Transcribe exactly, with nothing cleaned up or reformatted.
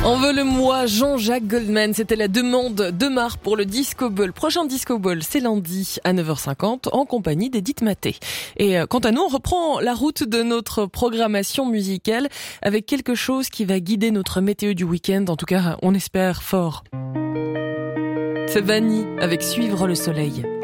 Envole-moi Jean-Jacques Goldman, c'était la demande de Mar pour le Disco Ball. Prochain Disco Ball, c'est lundi à neuf heures cinquante en compagnie d'Edith Maté. Et quant à nous, on reprend la route de notre programmation musicale avec quelque chose qui va guider notre météo du week-end. En tout cas, on espère fort. C'est Vanny avec Suivre le soleil.